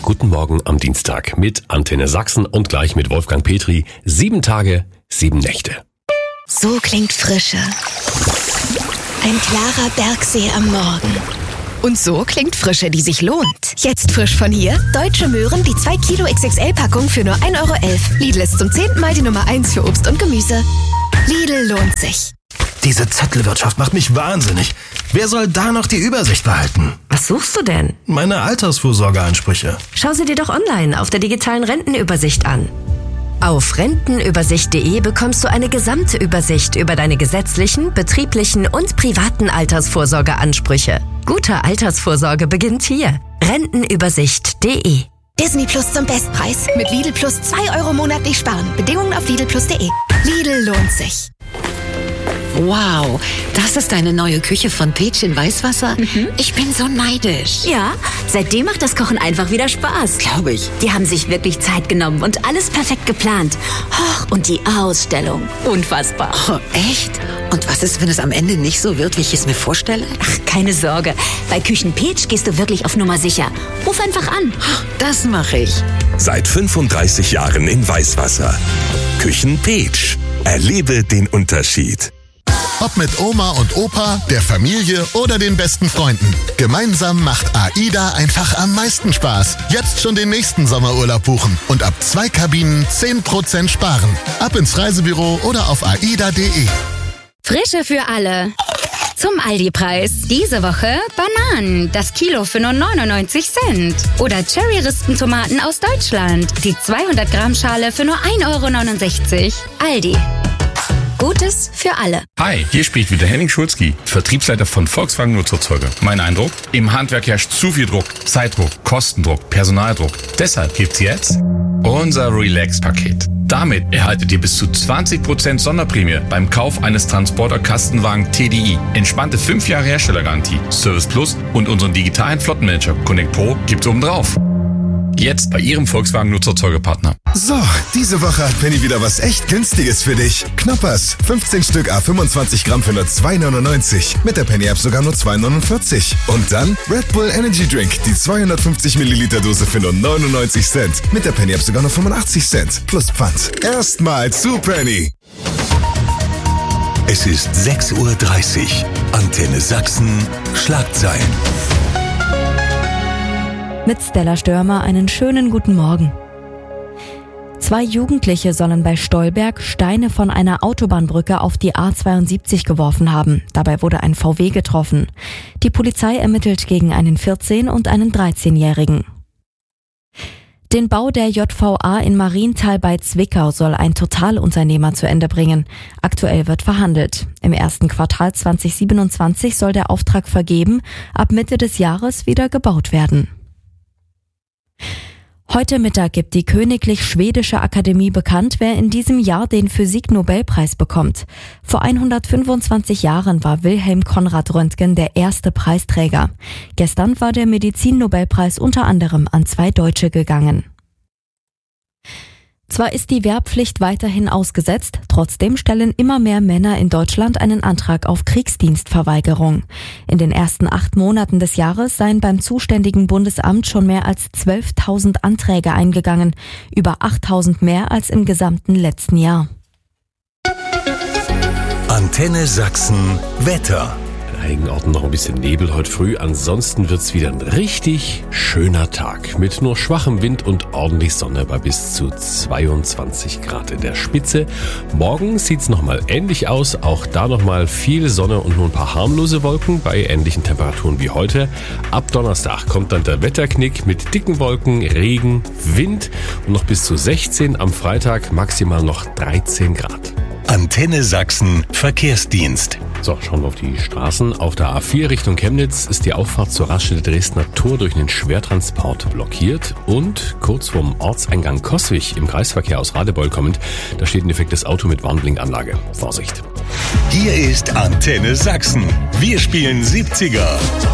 guten Morgen am Dienstag mit Antenne Sachsen und gleich mit Wolfgang Petri. 7 Tage, 7 Nächte. So klingt Frische. Ein klarer Bergsee am Morgen. Und so klingt Frische, die sich lohnt. Jetzt frisch von hier: Deutsche Möhren, die 2 Kilo XXL-Packung für nur 1,11 €. Lidl ist zum 10. Mal die Nummer 1 für Obst und Gemüse. Lidl lohnt sich. Diese Zettelwirtschaft macht mich wahnsinnig. Wer soll da noch die Übersicht behalten? Was suchst du denn? Meine Altersvorsorgeansprüche. Schau sie dir doch online auf der digitalen Rentenübersicht an. Auf rentenübersicht.de bekommst du eine gesamte Übersicht über deine gesetzlichen, betrieblichen und privaten Altersvorsorgeansprüche. Gute Altersvorsorge beginnt hier. Rentenübersicht.de. Disney Plus zum Bestpreis. Mit Lidl Plus 2 € monatlich sparen. Bedingungen auf lidlplus.de. Lidl lohnt sich. Wow, das ist eine neue Küche von Peach in Weißwasser? Ich bin so neidisch. Ja, seitdem macht das Kochen einfach wieder Spaß. Glaube ich. Die haben sich wirklich Zeit genommen und alles perfekt geplant. Och, und die Ausstellung. Unfassbar. Oh, echt? Und was ist, wenn es am Ende nicht so wird, wie ich es mir vorstelle? Ach, keine Sorge. Bei Küchen Peach gehst du wirklich auf Nummer sicher. Ruf einfach an. Das mache ich. Seit 35 Jahren in Weißwasser. Küchen Peach. Erlebe den Unterschied. Ob mit Oma und Opa, der Familie oder den besten Freunden. Gemeinsam macht AIDA einfach am meisten Spaß. Jetzt schon den nächsten Sommerurlaub buchen und ab 2 Kabinen 10% sparen. Ab ins Reisebüro oder auf aida.de. Frische für alle. Zum Aldi-Preis. Diese Woche Bananen, das Kilo für nur 99 Cent. Oder Cherry-Rispentomaten aus Deutschland, die 200 Gramm Schale für nur 1,69 €. Aldi. Gutes für alle. Hi, hier spricht wieder Henning Schulzki, Vertriebsleiter von Volkswagen Nutzfahrzeuge. Mein Eindruck? Im Handwerk herrscht zu viel Druck, Zeitdruck, Kostendruck, Personaldruck. Deshalb gibt's jetzt unser Relax-Paket. Damit erhaltet ihr bis zu 20% Sonderprämie beim Kauf eines Transporter-Kastenwagen TDI. Entspannte 5 Jahre Herstellergarantie, Service Plus und unseren digitalen Flottenmanager Connect Pro gibt's obendrauf. Jetzt bei Ihrem Volkswagen Nutzfahrzeugepartner. So, diese Woche hat Penny wieder was echt Günstiges für dich. Knoppers, 15 Stück à 25 Gramm für nur 2,99. Mit der Penny-App sogar nur 2,49. Und dann Red Bull Energy Drink, die 250 Milliliter Dose für nur 99 Cent. Mit der Penny-App sogar nur 85 Cent. Plus Pfand. Erstmal zu Penny. Es ist 6:30 Uhr. Antenne Sachsen. Schlagzeilen. Mit Stella Störmer einen schönen guten Morgen. 2 Jugendliche sollen bei Stolberg Steine von einer Autobahnbrücke auf die A72 geworfen haben. Dabei wurde ein VW getroffen. Die Polizei ermittelt gegen einen 14- und einen 13-Jährigen. Den Bau der JVA in Marienthal bei Zwickau soll ein Totalunternehmer zu Ende bringen. Aktuell wird verhandelt. Im ersten Quartal 2027 soll der Auftrag vergeben, ab Mitte des Jahres wieder gebaut werden. Heute Mittag gibt die Königlich Schwedische Akademie bekannt, wer in diesem Jahr den Physik-Nobelpreis bekommt. Vor 125 Jahren war Wilhelm Konrad Röntgen der erste Preisträger. Gestern war der Medizin-Nobelpreis unter anderem an 2 Deutsche gegangen. Zwar ist die Wehrpflicht weiterhin ausgesetzt, trotzdem stellen immer mehr Männer in Deutschland einen Antrag auf Kriegsdienstverweigerung. In den ersten 8 Monaten des Jahres seien beim zuständigen Bundesamt schon mehr als 12.000 Anträge eingegangen, über 8.000 mehr als im gesamten letzten Jahr. Antenne Sachsen Wetter. In einigen Orten noch ein bisschen Nebel heute früh. Ansonsten wird's wieder ein richtig schöner Tag mit nur schwachem Wind und ordentlich Sonne bei bis zu 22 Grad in der Spitze. Morgen sieht's nochmal ähnlich aus. Auch da nochmal viel Sonne und nur ein paar harmlose Wolken bei ähnlichen Temperaturen wie heute. Ab Donnerstag kommt dann der Wetterknick mit dicken Wolken, Regen, Wind und noch bis zu 16 am Freitag, maximal noch 13 Grad. Antenne Sachsen Verkehrsdienst. So, schauen wir auf die Straßen. Auf der A4 Richtung Chemnitz ist die Auffahrt zur Raststätte Dresdner Tor durch einen Schwertransport blockiert. Und kurz vorm Ortseingang Coswig im Kreisverkehr aus Radebeul kommend, da steht ein defektes Auto mit Warnblinkanlage. Vorsicht! Hier ist Antenne Sachsen. Wir spielen 70er.